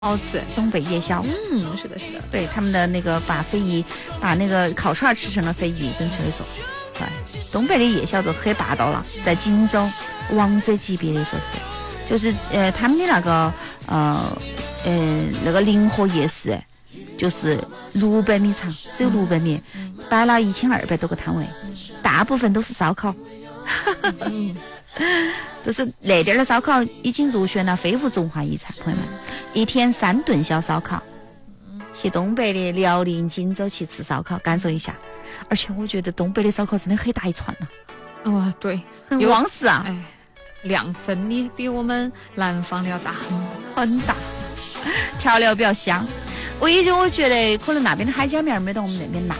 好吃。 东北夜宵。 是的，是的。 对，他们的那个把那个烤串吃成了非遗，准确的说，对，东北的夜宵就很霸道了，在锦州王者级别的说是，就是他们的那个那个临河夜市，就是600米长，只有600米，摆了1200多个摊位，大部分都是烧烤。就是那点儿的烧烤已经入选了非物质文化遗产，朋友们，一天3顿小烧烤。去东北的辽宁锦州去吃烧烤，感受一下。而且我觉得东北的烧烤真的很大一串了。 哇，对， 很旺实啊。 哎，量真的比我们南方的要大很大，调料比较香。唯一就我觉得可能那边的海椒面没到我们那边辣。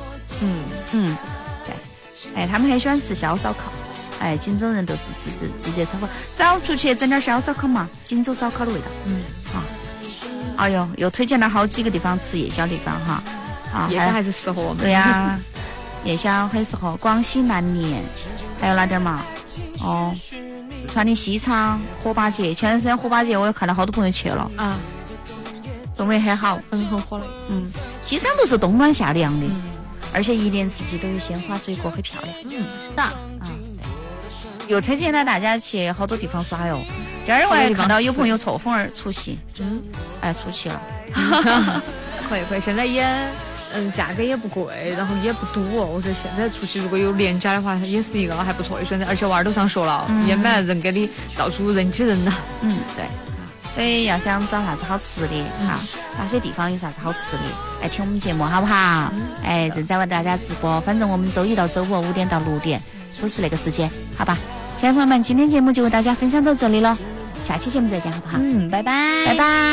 对。哎，他们很喜欢吃小烧烤。哎，锦州人都是直接烧烤，早出去整点小烧烤嘛，锦州烧烤的味道。哎呦，又推荐了好几个地方吃夜宵地方哈。 夜宵还是适合我们。 对呀，夜宵很适合。广西南宁，还有哪点嘛？四川的西昌火把节，前段时间火把节我也看到好多朋友去了啊，氛围很好， 很火的。 西昌都是冬暖夏凉的，而且一年四季都有鲜花水果，很漂亮。 是的。 又推荐了大家去好多地方耍哟。第二我还看到有朋友错峰儿出席，出席了。 可以，现在也价格也不贵，然后也不多。我觉得现在出去如果有廉价的话，也是一个还不错的选择。而且娃儿都上学了，也没人给你到处人挤人了。 对。所以要想找啥子好吃的哪些地方有啥子好吃的，来听我们节目好不好？正在为大家直播，反正我们周一到周五5点到6点都是那个时间，好吧？亲爱的朋友们，今天节目就为大家分享到这里了，下期节目再见，好不好？ 拜拜， 拜拜。